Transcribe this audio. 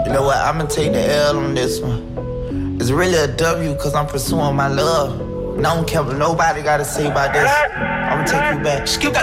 You know what? I'ma take the L on this one. It's really a W cause I'm pursuing my love. And I don't care what nobody gotta say about this. I'ma take you back. Skip that